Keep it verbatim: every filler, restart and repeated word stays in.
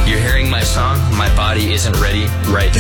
You're hearing my song, My Body Isn't Ready, right